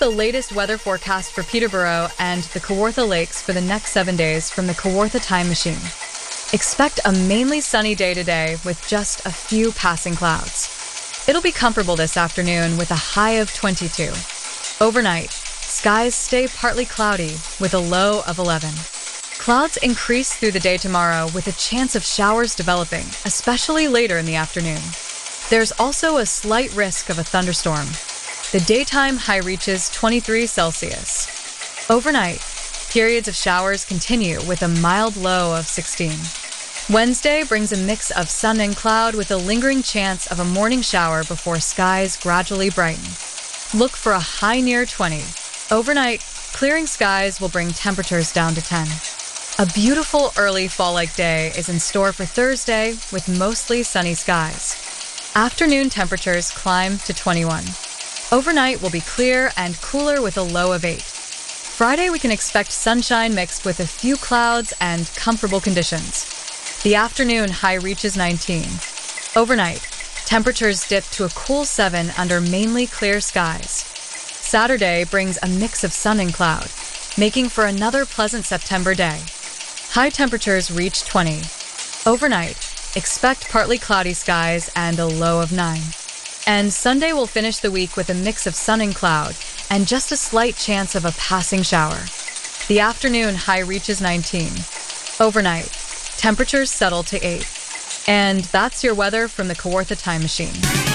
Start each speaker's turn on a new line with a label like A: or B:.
A: latest weather forecast for Peterborough and the Kawartha Lakes for the next 7 days from the Kawartha Time Machine. Expect a mainly sunny day today with just a few passing clouds. It'll be comfortable this afternoon with a high of 22. Overnight, skies stay partly cloudy with a low of 11. Clouds increase through the day tomorrow with a chance of showers developing, especially later in the afternoon. There's also a slight risk of a thunderstorm. The daytime high reaches 23 Celsius. Overnight, periods of showers continue with a mild low of 16. Wednesday brings a mix of sun and cloud with a lingering chance of a morning shower before skies gradually brighten. Look for a high near 20. Overnight, clearing skies will bring temperatures down to 10. A beautiful early fall-like day is in store for Thursday with mostly sunny skies. Afternoon temperatures climb to 21. Overnight will be clear and cooler with a low of 8. Friday, we can expect sunshine mixed with a few clouds and comfortable conditions. The afternoon high reaches 19. Overnight, temperatures dip to a cool 7 under mainly clear skies. Saturday brings a mix of sun and cloud, making for another pleasant September day. High temperatures reach 20. Overnight, expect partly cloudy skies and a low of 9. And Sunday will finish the week with a mix of sun and cloud and just a slight chance of a passing shower. The afternoon high reaches 19. Overnight, temperatures settle to 8. And that's your weather from the Kawartha Time Machine.